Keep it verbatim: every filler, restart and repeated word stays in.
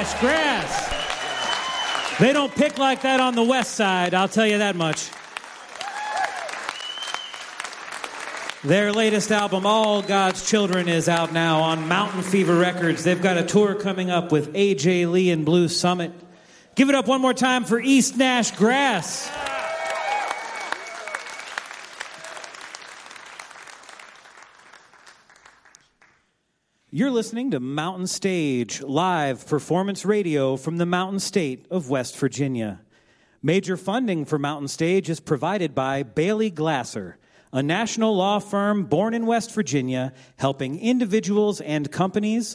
Nash Grass. They don't pick like that on the west side, I'll tell you that much. Their latest album, All God's Children, is out now on Mountain Fever Records. They've got a tour coming up with A J Lee and Blue Summit. Give it up one more time for East Nash Grass. You're listening to Mountain Stage, live performance radio from the Mountain State of West Virginia. Major funding for Mountain Stage is provided by Bailey Glasser, a national law firm born in West Virginia, helping individuals and companies